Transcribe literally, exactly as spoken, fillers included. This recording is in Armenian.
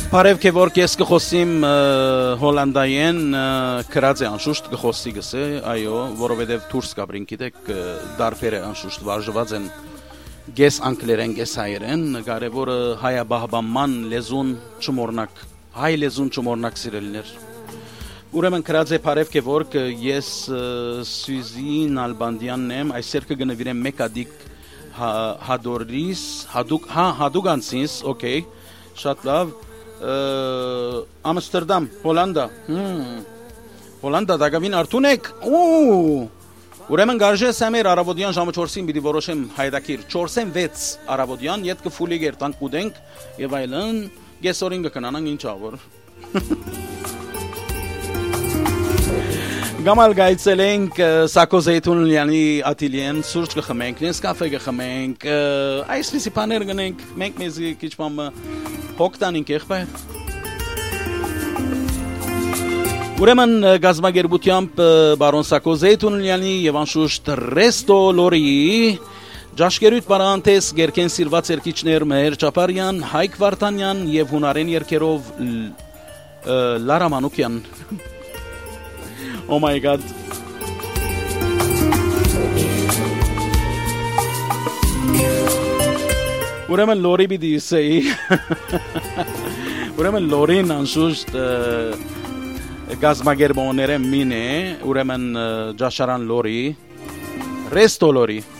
Բարև քեզ ես կխոսեմ հոլանդայեն քրած է անշուշտ կխոսի գսե այո որովհետև դուրս կաբրին գիտեք դարբերը անշուշտ վարժված են գես անգլերեն գես հայերեն կարևորը հայաբահբաման լեզուն չմորնակ հայ լեզուն չմորնակ սիրելիներ ուրեմն քրած է բարև քեզ ես Սյուզին Ալբանդյանն եմ այսեր կգնվիրեմ մեկ ադիկ հադորիս հադուկ հա հադուգանցիս օքեյ շատ լավ Ամստերդամ, Հոլանդա Հոլանդա դագավին արդունեք Ուրեմն գարժե սամեր արավոդյան ժամը չորսին բիդի որոշեմ հայդակիր չորսեն վեց արավոդյան ետ կվուլի գերտանք կուդենք և այլն գեսորին կկնանանք ինչ ավոր Գամալ գայցել ենք Սակո Զեյթունյանի ատիլիեն սուրճ կխմենք, նեսկաֆե կխմենք այսպիսի բաներ գնենք մենք մեզ քիչ բան հոգտանինք եղբայր Ուրեմն գազագերբությամբ բարոն Սակո Զեյթունյանի եւ անշուշտ Ռեստո Լորի Ջաշկերույթ պարանտես գերքեն սիրված երկիչներ Մհեր Ճապարյան, Հայկ Վարդանյան եւ հունարեն երգերով Լարա Մանուկյան Oh my god Ուրեմն լորի բիդի ուսեի Ուրեմն լորին անշուշտ գազագերբոները մին է Ուրեմն ջաշարան լորի Ռեստո լորի